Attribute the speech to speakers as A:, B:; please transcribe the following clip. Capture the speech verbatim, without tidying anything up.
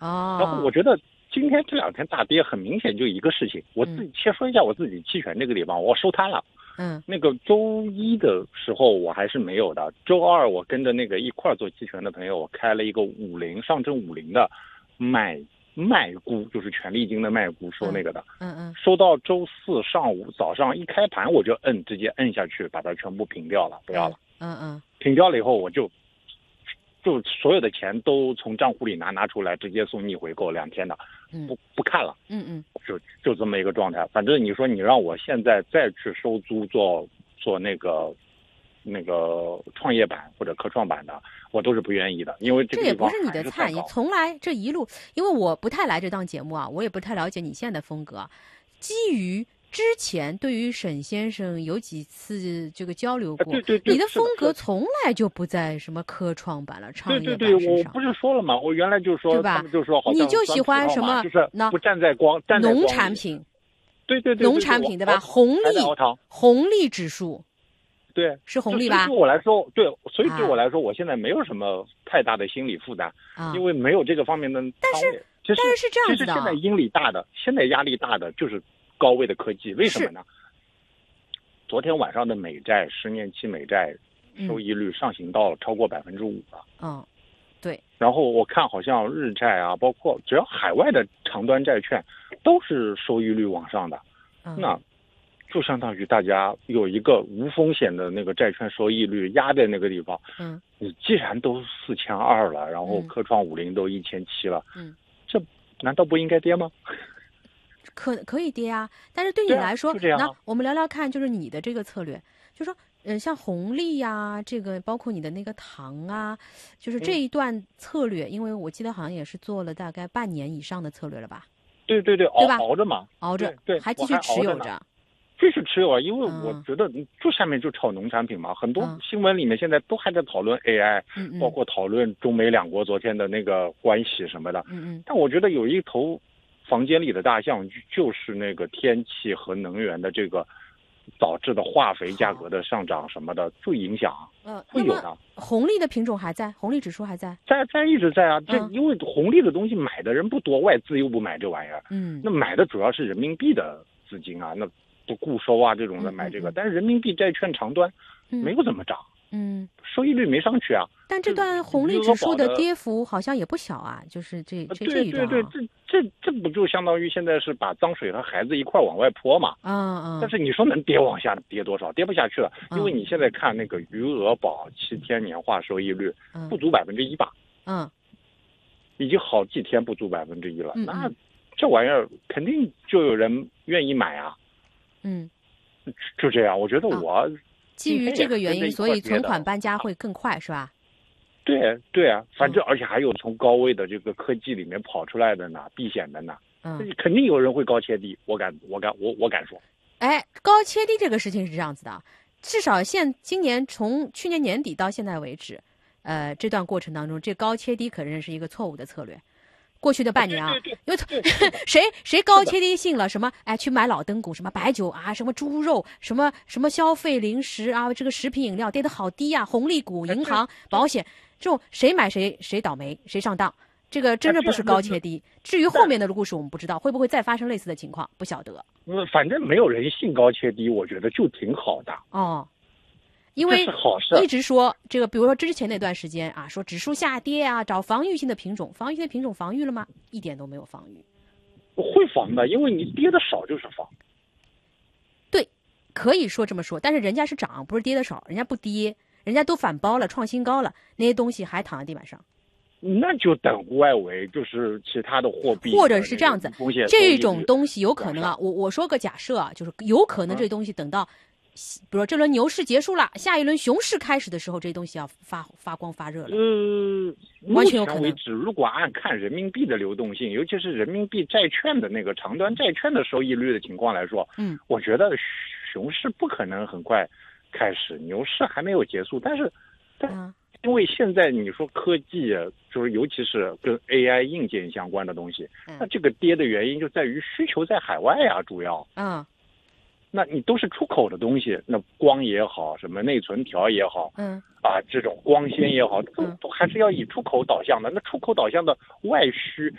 A: 哦，
B: 然后我觉得今天这两天大跌，很明显就一个事情，我自己先说一下我自己期权这个地方，我收摊了。
A: 嗯，
B: 那个周一的时候我还是没有的，周二我跟着那个一块儿做期权的朋友，我开了一个五零上证五零的买卖估，就是权利金的卖估收那个的，
A: 嗯嗯，
B: 收到周四上午早上一开盘我就摁，直接摁下去把它全部平掉了，不要了。
A: 嗯嗯，
B: 平掉了以后我就就所有的钱都从账户里拿拿出来，直接送逆回购两天的，不不看了。
A: 嗯嗯，
B: 就就这么一个状态。反正你说你让我现在再去收租做做那个那个创业板或者科创板的，我都是不愿意的，因为这
A: 这也不是你的菜，
B: 你
A: 你从来这一路，因为我不太来这档节目啊，我也不太了解你现在的风格。基于之前对于沈先生有几次这个交流过，
B: 对对对，
A: 你的风格从来就不在什么科创板了、创业板
B: 对对对，
A: 身上。
B: 我不是说了吗？我原来就说，
A: 对吧？
B: 他们就说好像
A: 你就喜欢什么？
B: 就是不站在光，站在
A: 农产品。
B: 对对对，
A: 农产品对吧？红利，红利指数。
B: 对，
A: 是红利吧？
B: 对我来说，对，所以对我来说，我现在没有什么太大的心理负担，
A: 啊、
B: 因为没有这个方面的。
A: 但是，
B: 但
A: 是是这样子的。
B: 其实现在阴力大的，现在压力大的就是高位的科技，为什么呢？昨天晚上的美债十年期美债收益率上行到了超过百分之五了。
A: 嗯，对。
B: 然后我看好像日债啊，包括只要海外的长端债券，都是收益率往上的。
A: 嗯、
B: 那。就相当于大家有一个无风险的那个债券收益率压在那个地方，
A: 嗯，
B: 你既然都四千二了，然后科创五零都一千七了，
A: 嗯，
B: 这难道不应该跌吗？
A: 可可以跌啊，但是对你来说，
B: 那、
A: 啊、我们聊聊看，就是你的这个策略，就说，嗯、呃，像红利呀、啊，这个包括你的那个糖啊，就是这一段策略，嗯、因为我记得好像也是做了大概半年以上的策略了吧？
B: 对对对，
A: 对吧？
B: 熬着嘛，
A: 熬着，
B: 对，
A: 还继续持有着。
B: 继续持有啊，因为我觉得就下面就炒农产品嘛，嗯、很多新闻里面现在都还在讨论 A I，、
A: 嗯、
B: 包括讨论中美两国昨天的那个关系什么的。
A: 嗯嗯。
B: 但我觉得有一头房间里的大象，就是那个天气和能源的这个导致的化肥价格的上涨什么的，就影响。
A: 呃，
B: 会有的。
A: 红利的品种还在，红利指数还在，
B: 在在一直在啊。这因为红利的东西买的人不多，外资又不买这玩意儿。
A: 嗯。
B: 那买的主要是人民币的资金啊，那。固收啊这种的买这个，
A: 嗯嗯嗯
B: 但是人民币债券长端没有怎么涨，
A: 嗯，
B: 收益率没上去啊。
A: 但这段红利指数的跌幅好像也不小啊，就是这这这一段、啊。
B: 对对对，这这这不就相当于现在是把脏水和孩子一块往外泼嘛？
A: 嗯嗯。
B: 但是你说能跌往下跌多少？跌不下去了，因为你现在看那个余额宝七天年化收益率不足百分之一吧？
A: 嗯，
B: 已经好几天不足百分之一了，
A: 嗯嗯
B: 那这玩意儿肯定就有人愿意买啊。
A: 嗯，
B: 就这样，我觉得我、
A: 啊、基于这个原因，所以存款搬家会更快，是吧？
B: 对对啊，反正而且还有从高位的这个科技里面跑出来的呢，避险的呢，
A: 嗯，
B: 肯定有人会高切低，我敢，我敢，我我敢说。
A: 哎，高切低这个事情是这样子的，至少现今年从去年年底到现在为止，呃，这段过程当中，这高切低可能是一个错误的策略。过去的半年啊，因为谁谁高切低信了什么？哎，去买老登股，什么白酒啊，什么猪肉，什么什么消费零食啊，这个食品饮料跌得好低啊，红利股、银行、保险，这种谁买谁谁倒霉，谁上当。这个真的不是高切低。至于后面的故事，我们不知道会不会再发生类似的情况，不晓得。
B: 嗯，反正没有人信高切低，我觉得就挺好的。
A: 哦。因为一直说这个，比如说之前那段时间啊，说指数下跌啊，找防御性的品种，防御性的品种防御了吗？一点都没有防御。
B: 会防的，因为你跌的少就是防。
A: 对，可以说这么说，但是人家是涨，不是跌的少，人家不跌，人家都反包了，创新高了，那些东西还躺在地板上。
B: 那就等外围，就是其他的货币，
A: 或者是这样子，这种东西有可能啊，我我说个假设啊，就是有可能这东西等到。比如说这轮牛市结束了，下一轮熊市开始的时候，这东西要发发光发热了。
B: 呃，
A: 完全有可能。
B: 目前为止，如果按看人民币的流动性，尤其是人民币债券的那个长端债券的收益率的情况来说，
A: 嗯，
B: 我觉得熊市不可能很快开始，牛市还没有结束。但是，但因为现在你说科技，就是尤其是跟 A I 硬件相关的东西，
A: 嗯、
B: 那这个跌的原因就在于需求在海外呀、啊，主要。
A: 嗯。
B: 那你都是出口的东西，那光也好，什么内存条也好，
A: 嗯，
B: 啊，这种光纤也好，都都还是要以出口导向的。那出口导向的外需